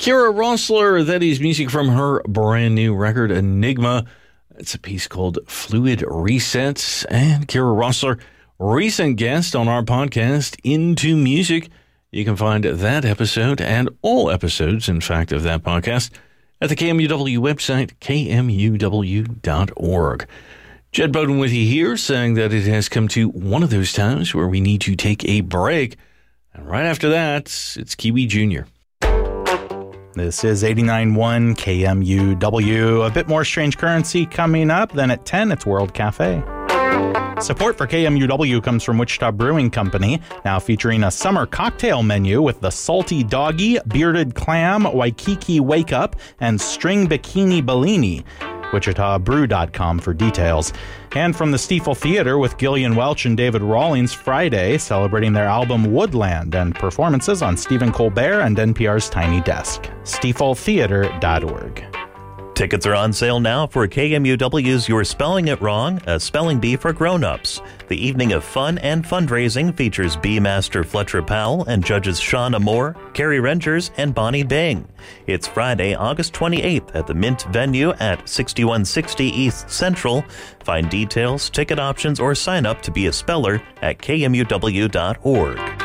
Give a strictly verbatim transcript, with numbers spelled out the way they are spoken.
Kira Roessler, that is music from her brand new record, Enigma. It's a piece called Fluid Resets. And Kira Roessler, recent guest on our podcast, Into Music. You can find that episode and all episodes, in fact, of that podcast at the K M U W website, K M U W dot org. Jed Bowden with you here, saying that it has come to one of those times where we need to take a break. And right after that, it's Kiwi Junior This is eighty-nine point one K M U W. A bit more Strange Currency coming up. Then at ten, it's World Cafe. Support for K M U W comes from Wichita Brewing Company, now featuring a summer cocktail menu with the Salty Doggy, Bearded Clam, Waikiki Wake Up, and String Bikini Bellini. Wichita Brew dot com for details. And from the Stiefel Theater with Gillian Welch and David Rawlings Friday, celebrating their album Woodland and performances on Stephen Colbert and N P R's Tiny Desk. Stiefel Theater dot org. Tickets are on sale now for K M U W's You're Spelling It Wrong, a spelling bee for grown-ups. The evening of fun and fundraising features Bee Master Fletcher Powell and judges Shauna Moore, Carrie Rengers, and Bonnie Bing. It's Friday, August twenty-eighth at the Mint venue at sixty-one sixty East Central. Find details, ticket options, or sign up to be a speller at K M U W dot org.